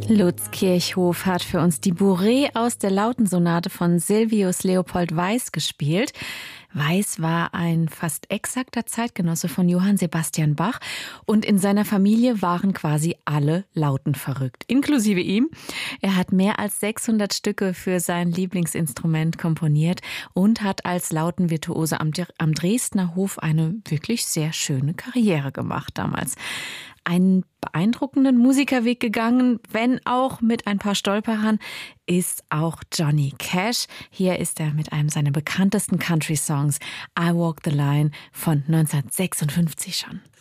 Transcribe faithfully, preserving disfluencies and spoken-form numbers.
Lutz Kirchhoff hat für uns die Bourrée aus der Lautensonate von Sylvius Leopold Weiß gespielt. Weiß war ein fast exakter Zeitgenosse von Johann Sebastian Bach und in seiner Familie waren quasi alle Lauten verrückt, inklusive ihm. Er hat mehr als sechshundert Stücke für sein Lieblingsinstrument komponiert und hat als Lautenvirtuose am, am Dresdner Hof eine wirklich sehr schöne Karriere gemacht damals. Einen beeindruckenden Musikerweg gegangen, wenn auch mit ein paar Stolperern, ist auch Johnny Cash. Hier ist er mit einem seiner bekanntesten Country-Songs, I Walk the Line von neunzehnhundertsechsundfünfzig schon.